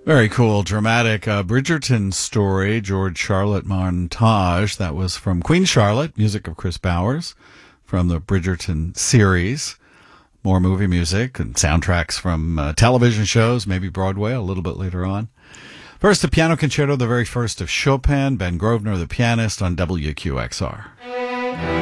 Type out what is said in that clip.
Very cool, dramatic Bridgerton story, George Charlotte montage. That was from Queen Charlotte, music of Chris Bowers, from the Bridgerton series. More movie music and soundtracks from television shows, maybe Broadway a little bit later on. First, a piano concerto, the very first of Chopin, Ben Grosvenor, the pianist, on WQXR.